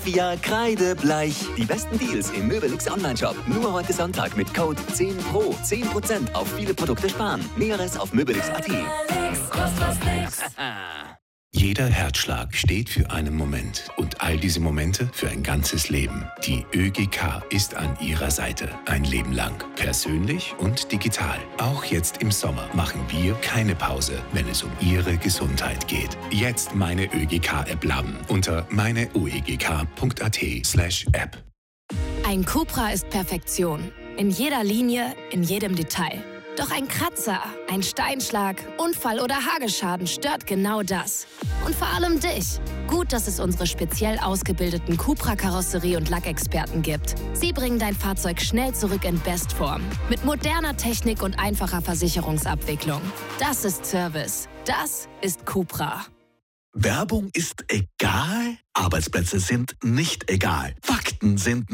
Via Kreidebleich. Die besten Deals im Möbelix Onlineshop. Nur heute Sonntag mit Code 10PRO. 10% auf viele Produkte sparen. Näheres auf möbelix.at. Jeder Herzschlag steht für einen Moment und all diese Momente für ein ganzes Leben. Die ÖGK ist an Ihrer Seite. Ein Leben lang. Persönlich und digital. Auch jetzt im Sommer machen wir keine Pause, wenn es um Ihre Gesundheit geht. Jetzt meine ÖGK-App laden unter meineoegk.at/App. Ein Cupra ist Perfektion. In jeder Linie, in jedem Detail. Doch ein Kratzer, ein Steinschlag, Unfall oder Hagelschaden stört genau das. Und vor allem dich. Gut, dass es unsere speziell ausgebildeten Cupra-Karosserie- und Lackexperten gibt. Sie bringen dein Fahrzeug schnell zurück in Bestform. Mit moderner Technik und einfacher Versicherungsabwicklung. Das ist Service. Das ist Cupra. Werbung ist egal, Arbeitsplätze sind nicht egal. Fakten sind